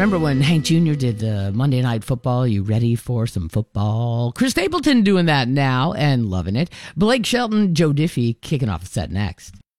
Remember when Hank Jr. did the Monday Night Football? You ready for some football? Chris Stapleton doing that now and loving it. Blake Shelton, Joe Diffie kicking off the set next.